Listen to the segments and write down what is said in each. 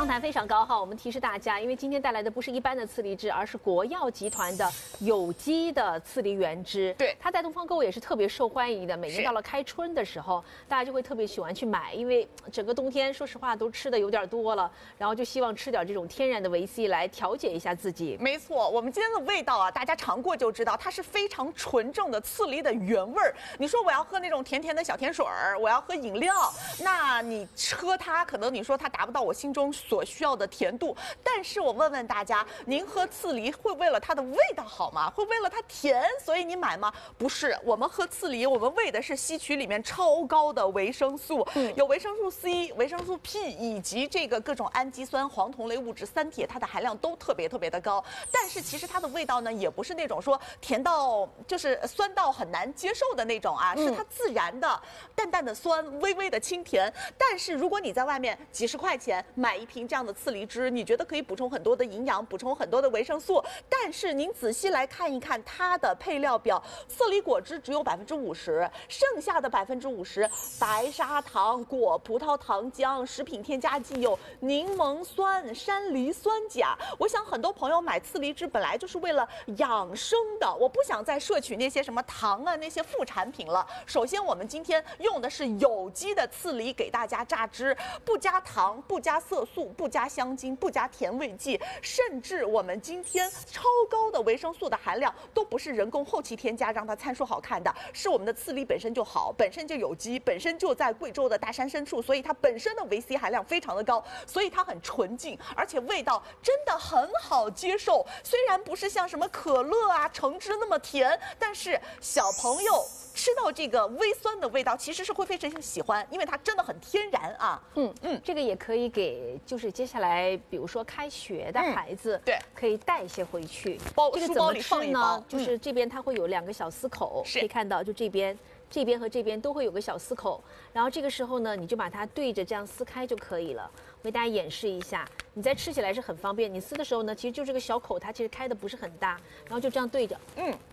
畅谈非常高哈，我们提示大家，因为今天带来的不是一般的次梨汁，而是国药集团的有机的次梨原汁。 对， 它在东方购物也是特别受欢迎的。每年到了开春的时候，大家就会特别喜欢去买，因为整个冬天说实话都吃的有点多了，然后就希望吃点这种天然的维 C 来调节一下自己。 没错，我们今天的味道啊，大家尝过就知道，它是非常纯正的次梨的原味儿。你说我要喝那种甜甜的小甜水儿，我要喝饮料，那你喝它，可能你说它达不到我心中所需要的甜度。但是我问问大家，您喝次梨会为了它的味道好吗？会为了它甜所以你买吗？不是，我们喝次梨，我们为的是吸取里面超高的维生素，有维生素 C、维生素 P 以及这个各种氨基酸、黄酮类物质、三铁，它的含量都特别的高。但是其实它的味道呢，也不是那种说甜到就是酸到很难接受的那种啊，是它自然的淡淡的酸，微微的清甜。但是如果你在外面几十块钱买一瓶这样的次梨汁，你觉得可以补充很多的营养，补充很多的维生素，但是您仔细来看一看它的配料表，次梨果汁只有50%，剩下的50%白砂糖、果葡萄糖浆、食品添加剂有柠檬酸、山梨酸钾。我想很多朋友买次梨汁本来就是为了养生的，我不想再摄取那些什么糖啊那些副产品了。首先我们今天用的是有机的次梨给大家榨汁，不加糖，不加色素，不加香精，不加甜味剂，甚至我们今天超高的维生素的含量都不是人工后期添加让它参数好看的，是我们的次梨本身就好，本身就有机，本身就在贵州的大山深处，所以它本身的维 C 含量非常的高，所以它很纯净，而且味道真的很好接受。虽然不是像什么可乐啊、橙汁那么甜，但是小朋友吃到这个微酸的味道，其实是会非常喜欢，因为它真的很天然啊。 这个也可以给就是接下来比如说开学的孩子， 对， 可以带一些回去。这个书包里放一包， 就是这边它会有2个小丝口，可以看到，就这边和这边都会有个小丝口，然后这个时候呢，你就把它对着这样撕开就可以了。为大家演示一下，你在吃起来是很方便。你撕的时候呢，其实就这个小口，它其实开的不是很大，然后就这样对着，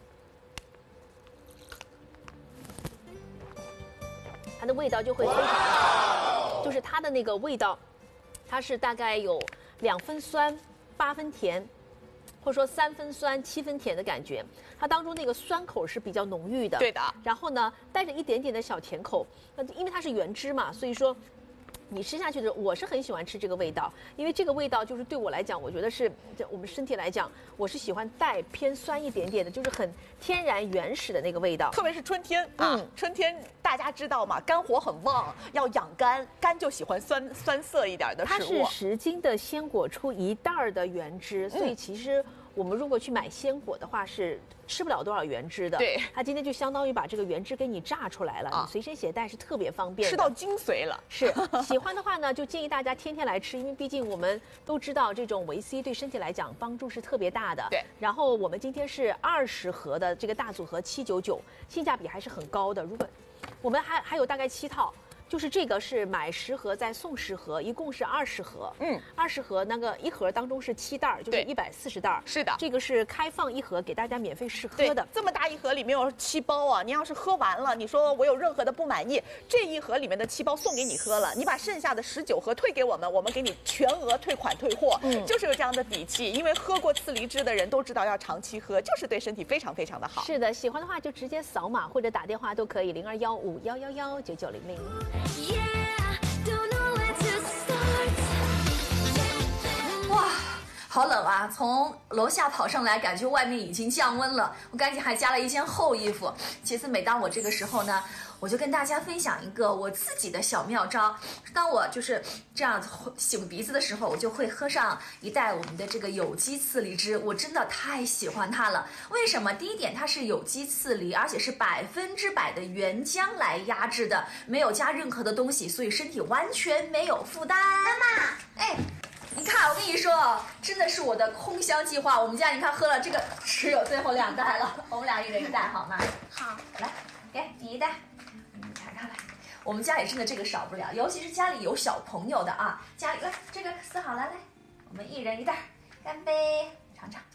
它的味道就会非常好，就是它的那个味道，它是大概有2分酸8分甜，或者说3分酸7分甜的感觉。它当中那个酸口是比较浓郁的， 对的。 然后呢，带着一点点的小甜口。那因为它是原汁嘛，所以说你吃下去的时候，我是很喜欢吃这个味道，因为这个味道就是对我来讲，我觉得是我们身体来讲，我是喜欢带偏酸一点点的，就是很天然原始的那个味道。 特别是春天啊，春天大家知道嘛，肝火很旺，要养肝，肝就喜欢酸涩一点的食物。 它是10斤的鲜果出1袋的原汁，所以其实我们如果去买鲜果的话，是吃不了多少原汁的。 对， 它今天就相当于把这个原汁给你榨出来了，你随身携带是特别方便的， 吃到精髓了。 是喜欢的话呢，就建议大家天天来吃，因为毕竟我们都知道这种维 C 对身体来讲帮助是特别大的。 对。 然后我们今天是20盒的这个大组合799，性价比还是很高的。如果我们还有大概7套。就是这个是买10盒再送10盒，一共是20盒。20盒那个1盒当中是7袋，就是140袋。 是的， 这个是开放1盒给大家免费试喝的。 这么大一盒里面有7包啊！您要是喝完了，你说我有任何的不满意，这一盒里面的7包送给你喝了，你把剩下的19盒退给我们，我们给你全额退款退货。就是有这样的底气，因为喝过次梨汁的人都知道要长期喝，就是对身体非常的好。 是的，喜欢的话就直接扫码或者打电话都可以，0215119900。 哇，好冷啊！从楼下跑上来，感觉外面已经降温了，我赶紧还加了一件厚衣服。其次，每当我这个时候呢，我就跟大家分享一个我自己的小妙招。当我就是这样擤鼻子的时候，我就会喝上一袋我们的这个有机次梨汁，我真的太喜欢它了。为什么？第一点，它是有机次梨，而且是100%的原浆来压制的，没有加任何的东西，所以身体完全没有负担。妈妈，哎。你看，我跟你说，真的是我的空箱计划。我们家你看喝了这个，只有最后2袋了，我们俩一人1袋，好吗？ 好， 来，给第1袋，你看看来，我们家里真的这个少不了，尤其是家里有小朋友的啊，家里来这个撕好了，来，我们1人1袋，干杯，尝尝。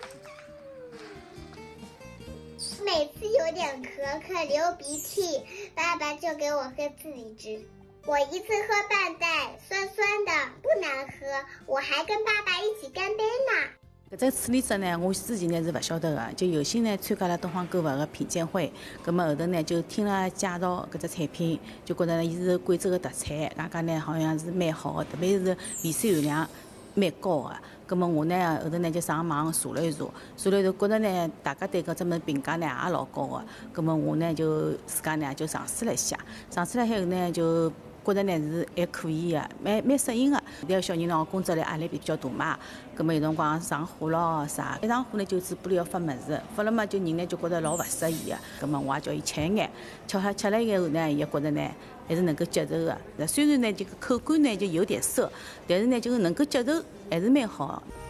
每次有点咳咳流鼻涕，爸爸就给我喝次梨汁。我一次喝半袋，酸酸的，不难喝。 我还跟爸爸一起干杯呢。 搿只处理者呢，我之前呢是勿晓得个，就有幸呢参加了东方购物个品鉴会，葛末后头呢就听了介绍搿只产品，就觉着呢伊是贵州个特产，大家呢好像是蛮好个，特别是维 C 含量蛮高个。葛末我呢后头呢就上网查了一查，觉着呢大家对搿只物事评价呢也老高个，葛末我呢就自家呢就尝试了一下，尝试了以后呢就觉着呢是还可以个，蛮适应个。现在小人喏工作量压力比较大嘛，葛末有辰光上火咯啥，一上火呢就嘴巴里要发物事，发了嘛就人呢就觉着老勿适意个。葛末我也叫伊吃一眼，吃了以后呢，伊也觉着呢还是能够接受个。虽然呢这个口感呢就有点涩，但是呢就是能够接受，还是蛮好。